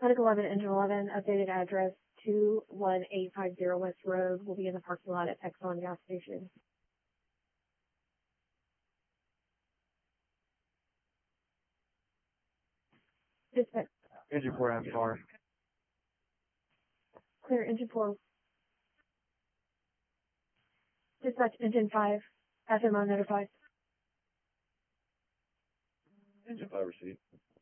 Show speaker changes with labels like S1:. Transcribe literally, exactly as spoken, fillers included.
S1: Medic eleven, Engine eleven, updated address two one eight five zero West Road. Will be in the parking lot at Exxon gas station. Dispatch.
S2: Engine four F R.
S1: Clear, Engine four. Dispatch, Engine five. F M O notified.
S2: Engine five received.